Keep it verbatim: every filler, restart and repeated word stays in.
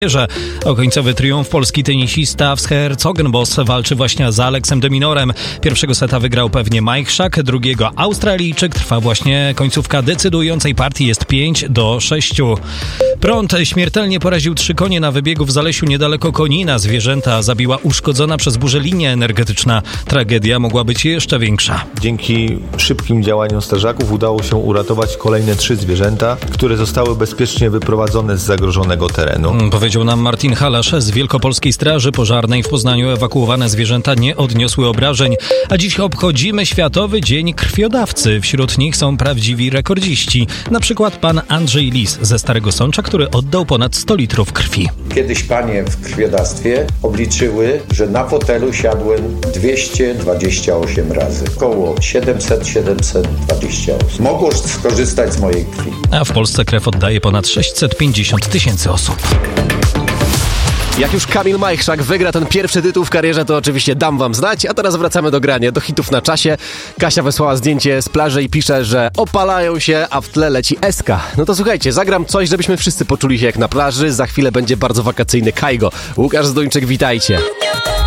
że o końcowy triumf polski tenisista z Herzogenbosch walczy właśnie z Aleksem de Minorem. Pierwszego seta wygrał pewnie Mike Schack, drugiego Australijczyk. Trwa właśnie końcówka decydującej partii, jest pięć do sześciu. Prąd śmiertelnie poraził trzy konie na wybiegu w Zalesiu niedaleko Konina. Zwierzęta zabiła uszkodzona przez burzę linia energetyczna. Tragedia mogła być jeszcze większa. Dzięki szybkim działaniom strażaków udało się uratować kolejne trzy zwierzęta, które zostały bezpiecznie wyprowadzone z zagrożonego terenu. Powiedział nam Martin Halasz z Wielkopolskiej Straży Pożarnej. W Poznaniu ewakuowane zwierzęta nie odniosły obrażeń. A dziś obchodzimy Światowy Dzień Krwiodawcy. Wśród nich są prawdziwi rekordziści. Na przykład pan Andrzej Lis ze Starego Sącza, który oddał ponad sto litrów krwi. Kiedyś panie w krwiodawstwie obliczyły, że na fotelu siadłem dwieście dwadzieścia osiem razy. Około siedemset siedemset dwadzieścia osiem. Mogło skorzystać z mojej krwi. A w Polsce krew oddaje ponad sześćset pięćdziesiąt tysięcy osób. Jak już Kamil Majchrzak wygra ten pierwszy tytuł w karierze, to oczywiście dam wam znać, a teraz wracamy do grania, do hitów na czasie. Kasia wysłała zdjęcie z plaży i pisze, że opalają się, a w tle leci Eska. No to słuchajcie, zagram coś, żebyśmy wszyscy poczuli się jak na plaży. Za chwilę będzie bardzo wakacyjny Kajgo. Łukasz Zdończyk, witajcie.